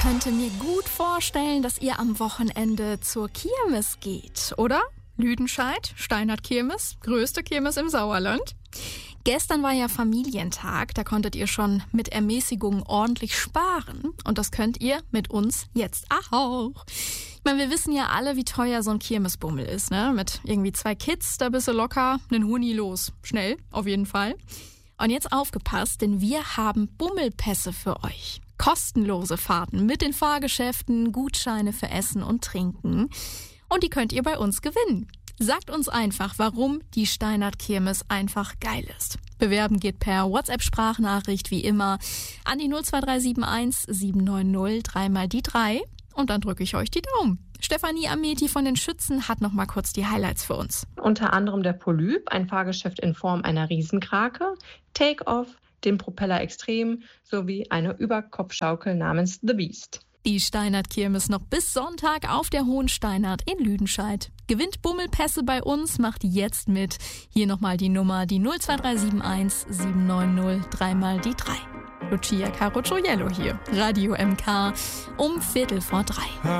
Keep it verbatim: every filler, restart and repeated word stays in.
könnte mir gut vorstellen, dass ihr am Wochenende zur Kirmes geht, oder? Lüdenscheid, Steinert Kirmes, größte Kirmes im Sauerland. Gestern war ja Familientag, da konntet ihr schon mit Ermäßigung ordentlich sparen. Und das könnt ihr mit uns jetzt auch. Ich meine, wir wissen ja alle, wie teuer so ein Kirmesbummel ist, ne? Mit irgendwie zwei Kids, da bist du locker nen Huni los. Schnell, auf jeden Fall. Und jetzt aufgepasst, denn wir haben Bummelpässe für euch. Kostenlose Fahrten mit den Fahrgeschäften, Gutscheine für Essen und Trinken. Und die könnt ihr bei uns gewinnen. Sagt uns einfach, warum die Steinert Kirmes einfach geil ist. Bewerben geht per WhatsApp-Sprachnachricht wie immer an die null zwei drei sieben eins sieben neun null drei mal die drei und dann drücke ich euch die Daumen. Stefanie Ameti von den Schützen hat noch mal kurz die Highlights für uns. Unter anderem der Polyp, ein Fahrgeschäft in Form einer Riesenkrake, Take-Off, den Propeller Extrem sowie eine Überkopfschaukel namens The Beast. Die Steinert Kirmes noch bis Sonntag auf der Hohen Steinert in Lüdenscheid. Gewinnt Bummelpässe bei uns, macht jetzt mit. Hier nochmal die Nummer, die null zwei drei sieben eins sieben neun null drei mal die drei. Lucia Carocciollo hier, Radio M K, um Viertel vor drei.